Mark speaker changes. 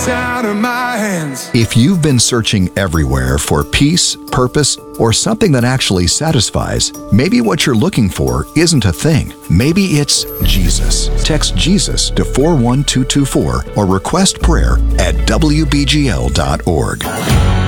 Speaker 1: gets out of my hands.
Speaker 2: If you've been searching everywhere for peace, purpose, or something that actually satisfies, maybe what you're looking for isn't a thing. Maybe it's Jesus. Text Jesus to 41224 or request prayer at wbgl.org.